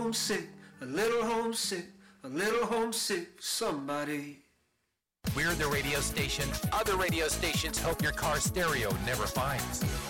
homesick, a little homesick, a little homesick for somebody. We're the radio station other radio stations hope your car stereo never finds.